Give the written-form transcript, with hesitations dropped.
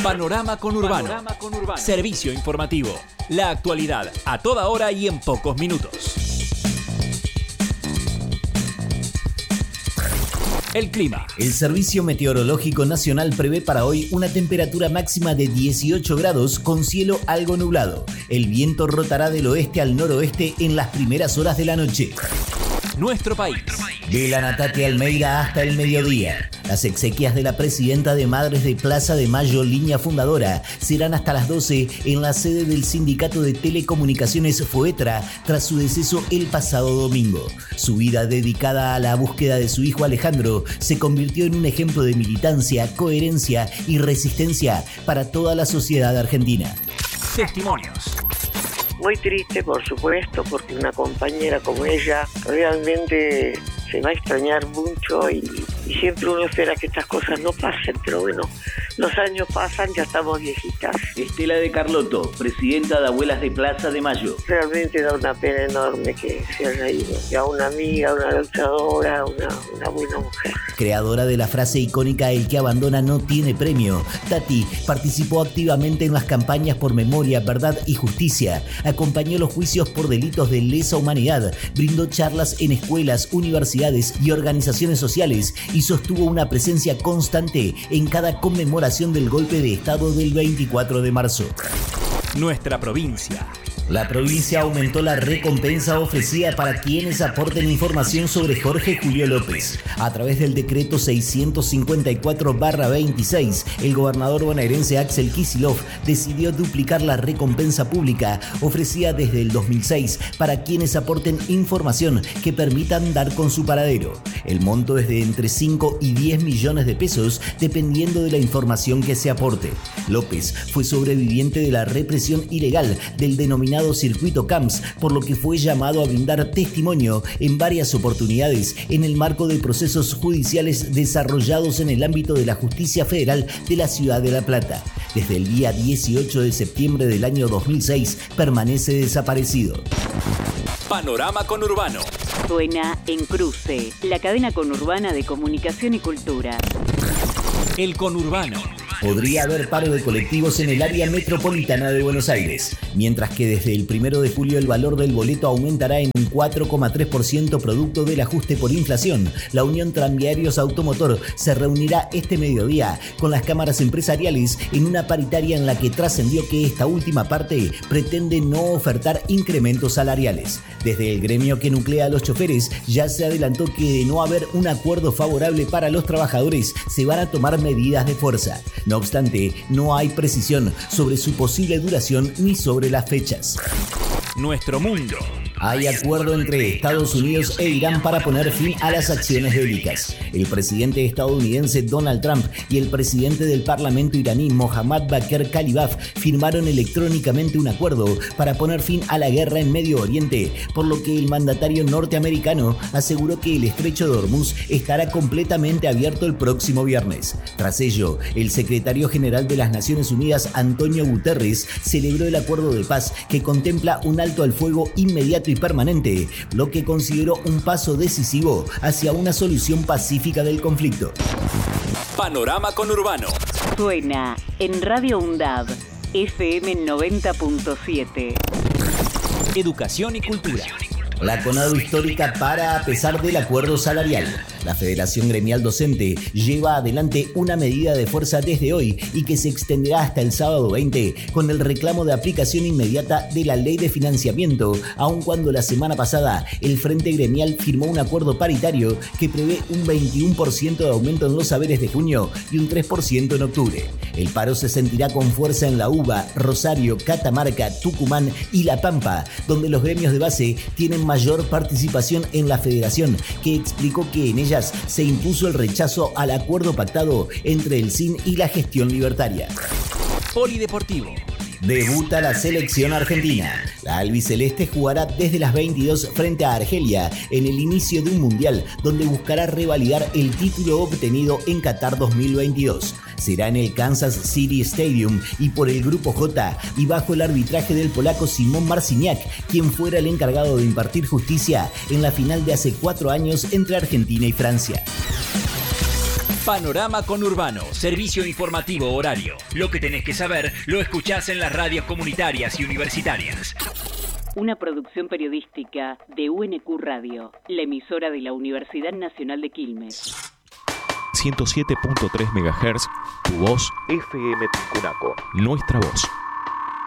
Panorama Conurbano. Servicio informativo. La actualidad a toda hora y en pocos minutos. El clima. El Servicio Meteorológico Nacional prevé para hoy una temperatura máxima de 18 grados con cielo algo nublado. El viento rotará del oeste al noroeste en las primeras horas de la noche. Nuestro país. De la Natate Almeida hasta el mediodía. Las exequias de la presidenta de Madres de Plaza de Mayo, línea fundadora, serán hasta las 12 en la sede del Sindicato de Telecomunicaciones FOETRA tras su deceso el pasado domingo. Su vida dedicada a la búsqueda de su hijo Alejandro se convirtió en un ejemplo de militancia, coherencia y resistencia para toda la sociedad argentina. Testimonios. Muy triste, por supuesto, porque una compañera como ella realmente se va a extrañar mucho y siempre uno espera que estas cosas no pasen, pero bueno, los años pasan, ya estamos viejitas. Estela de Carlotto, presidenta de Abuelas de Plaza de Mayo. Realmente da una pena enorme que se haya ido. Ya una amiga, una luchadora, una buena mujer. Creadora de la frase icónica "el que abandona no tiene premio", Tati participó activamente en las campañas por memoria, verdad y justicia, acompañó los juicios por delitos de lesa humanidad, brindó charlas en escuelas, universidades y organizaciones sociales y sostuvo una presencia constante en cada conmemoración del golpe de Estado del 24 de marzo. Nuestra provincia. La provincia aumentó la recompensa ofrecida para quienes aporten información sobre Jorge Julio López. A través del decreto 654/26, el gobernador bonaerense Axel Kicillof decidió duplicar la recompensa pública ofrecida desde el 2006 para quienes aporten información que permitan dar con su paradero. El monto es de entre 5 y 10 millones de pesos, dependiendo de la información que se aporte. López fue sobreviviente de la represión ilegal del denominado Circuito Camps, por lo que fue llamado a brindar testimonio en varias oportunidades en el marco de procesos judiciales desarrollados en el ámbito de la Justicia Federal de la Ciudad de La Plata. Desde el día 18 de septiembre del año 2006 permanece desaparecido. Panorama Conurbano. Suena en Cruce, la cadena conurbana de comunicación y cultura. El conurbano. Podría haber paro de colectivos en el área metropolitana de Buenos Aires, mientras que desde el 1 de julio el valor del boleto aumentará en 4,3% producto del ajuste por inflación. La Unión Tranviarios Automotor se reunirá este mediodía con las cámaras empresariales en una paritaria en la que trascendió que esta última parte pretende no ofertar incrementos salariales. Desde el gremio que nuclea a los choferes ya se adelantó que de no haber un acuerdo favorable para los trabajadores se van a tomar medidas de fuerza. No obstante, no hay precisión sobre su posible duración ni sobre las fechas. Nuestro mundo. Hay acuerdo entre Estados Unidos e Irán para poner fin a las acciones bélicas. El presidente estadounidense Donald Trump y el presidente del Parlamento iraní Mohammad Bakr Kalibaf firmaron electrónicamente un acuerdo para poner fin a la guerra en Medio Oriente, por lo que el mandatario norteamericano aseguró que el estrecho de Hormuz estará completamente abierto el próximo viernes. Tras ello, el secretario general de las Naciones Unidas, Antonio Guterres, celebró el acuerdo de paz que contempla un alto al fuego inmediato y permanente, lo que consideró un paso decisivo hacia una solución pacífica del conflicto. Panorama Conurbano. Suena en Radio UNDAB, FM 90.7. Educación y cultura. La CONADO histórica para a pesar del acuerdo salarial. La Federación Gremial Docente lleva adelante una medida de fuerza desde hoy y que se extenderá hasta el sábado 20 con el reclamo de aplicación inmediata de la ley de financiamiento, aun cuando la semana pasada el Frente Gremial firmó un acuerdo paritario que prevé un 21% de aumento en los saberes de junio y un 3% en octubre. El paro se sentirá con fuerza en La Uva, Rosario, Catamarca, Tucumán y La Pampa, donde los gremios de base tienen mayor participación en la federación, que explicó que en ellas se impuso el rechazo al acuerdo pactado entre el CIN y la gestión libertaria. Polideportivo. Debuta la selección argentina. La albiceleste jugará desde las 22 frente a Argelia en el inicio de un mundial donde buscará revalidar el título obtenido en Qatar 2022. Será en el Kansas City Stadium y por el Grupo J y bajo el arbitraje del polaco Simón Marciniak, quien fuera el encargado de impartir justicia en la final de hace 4 años entre Argentina y Francia. Panorama Conurbano, servicio informativo horario. Lo que tenés que saber lo escuchás en las radios comunitarias y universitarias. Una producción periodística de UNQ Radio, la emisora de la Universidad Nacional de Quilmes. 107.3 MHz, tu voz, FM Tucunaco, nuestra voz.